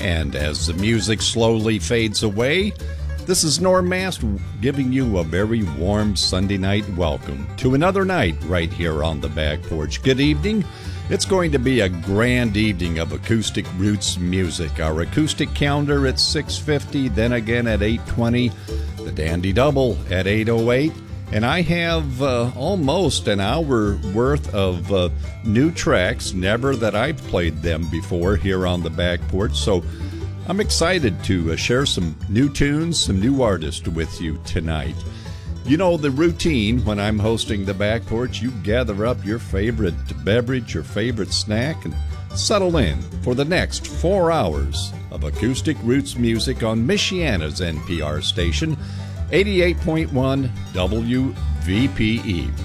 And as the music slowly fades away, this is Norm Mast giving you a very warm Sunday night welcome to another night right here on the back porch. Good evening. It's going to be a grand evening of acoustic roots music. Our acoustic calendar at 6:50, then again at 8:20, the Dandy Double at 8:08. And I have almost an hour worth of new tracks, never that I've played them before here on the back porch. So I'm excited to share some new tunes, some new artists with you tonight. You know the routine when I'm hosting the back porch, you gather up your favorite beverage, your favorite snack, and settle in for the next 4 hours of acoustic roots music on Michiana's NPR station, 88.1 WVPE.